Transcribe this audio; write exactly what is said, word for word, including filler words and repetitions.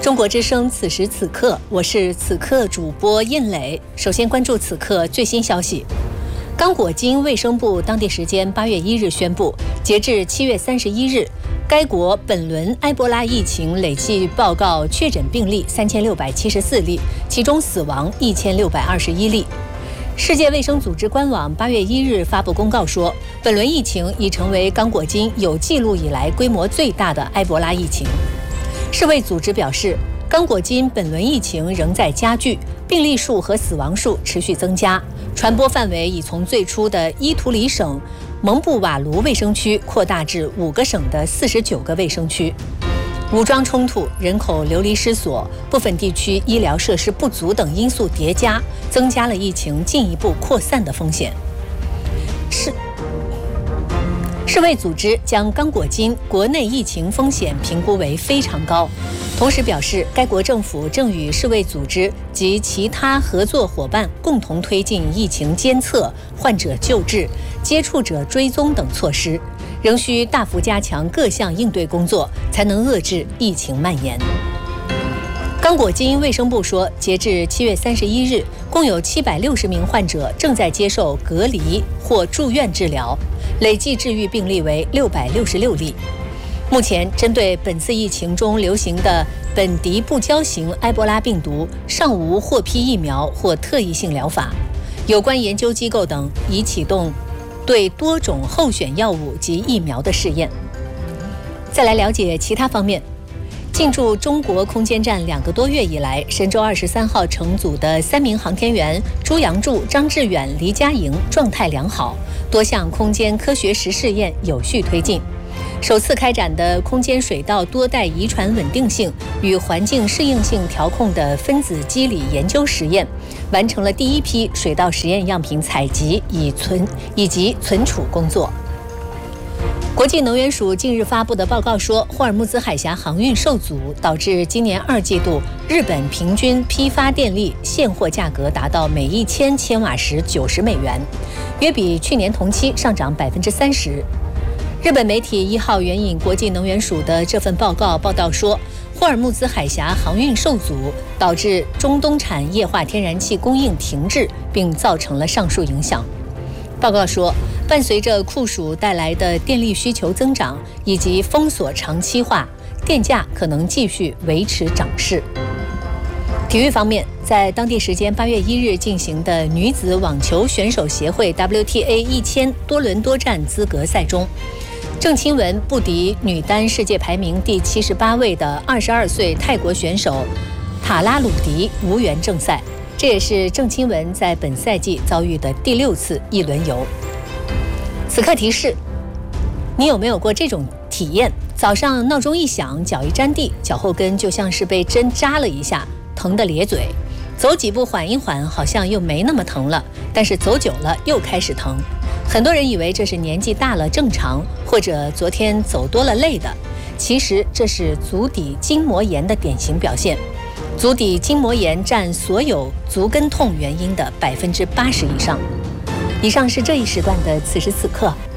中国之声此时此刻，我是此刻主播印磊。首先关注此刻最新消息。刚果金卫生部当地时间八月一日宣布，截至七月三十一日，该国本轮埃博拉疫情累计报告确诊病例三千六百七十四例，其中死亡一千六百二十一例。世界卫生组织官网八月一日发布公告说，本轮疫情已成为刚果金有记录以来规模最大的埃博拉疫情。世卫组织表示，刚果金本轮疫情仍在加剧，病例数和死亡数持续增加，传播范围已从最初的伊图里省蒙布瓦卢卫生区扩大至五个省的四十九个卫生区。武装冲突、人口流离失所、部分地区医疗设施不足等因素叠加，增加了疫情进一步扩散的风险。是。世卫组织将刚果金国内疫情风险评估为非常高，同时表示，该国政府正与世卫组织及其他合作伙伴共同推进疫情监测、患者救治、接触者追踪等措施，仍需大幅加强各项应对工作，才能遏制疫情蔓延。刚果金卫生部说，截至七月三十一日，共有七百六十名患者正在接受隔离或住院治疗，累计治愈病例为六百六十六例。目前，针对本次疫情中流行的本迪布胶型埃博拉病毒，尚无获批疫苗或特异性疗法。有关研究机构等已启动对多种候选药物及疫苗的试验。再来了解其他方面。进驻中国空间站两个多月以来，神舟二十三号乘组的三名航天员朱杨柱、张志远、黎佳莹状态良好，多项空间科学实试验有序推进。首次开展的空间水道多代遗传稳定性与环境适应性调控的分子机理研究实验，完成了第一批水道实验样品采集以存以及存储工作。国际能源署近日发布的报告说，霍尔木兹海峡航运受阻，导致今年二季度日本平均批发电力现货价格达到每一千千瓦时九十美元，约比去年同期上涨百分之三十。日本媒体一号援引国际能源署的这份报告报道说，霍尔木兹海峡航运受阻，导致中东产液化天然气供应停滞，并造成了上述影响。报告说，伴随着酷暑带来的电力需求增长以及封锁长期化，电价可能继续维持涨势。体育方面，在当地时间八月一日进行的女子网球选手协会 W T A 一千多轮多战资格赛中，郑钦文不敌女单世界排名第七十八位的二十二岁泰国选手塔拉鲁迪，无缘正赛。这也是郑钦文在本赛季遭遇的第六次一轮游。此刻提示，你有没有过这种体验？早上闹钟一响，脚一沾地，脚后跟就像是被针扎了一下，疼得咧嘴。走几步缓一缓，好像又没那么疼了，但是走久了又开始疼。很多人以为这是年纪大了正常，或者昨天走多了累的，其实这是足底筋膜炎的典型表现。足底筋膜炎占所有足跟痛原因的百分之八十以上。以上是这一时段的此时此刻，